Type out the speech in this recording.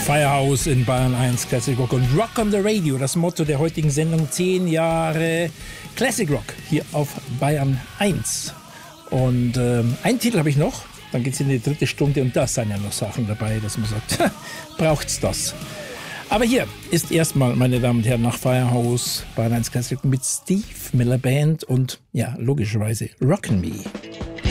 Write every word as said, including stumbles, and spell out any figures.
Firehouse in Bayern eins Classic Rock und Rock on the Radio, das Motto der heutigen Sendung, zehn Jahre Classic Rock hier auf Bayern eins. Und ähm, einen Titel habe ich noch, dann geht es in die dritte Stunde und da sind ja noch Sachen dabei, dass man sagt, braucht's das. Aber hier ist erstmal, meine Damen und Herren, nach Firehouse Bayern eins Classic Rock mit Steve Miller Band und ja, logischerweise Rockin' Me.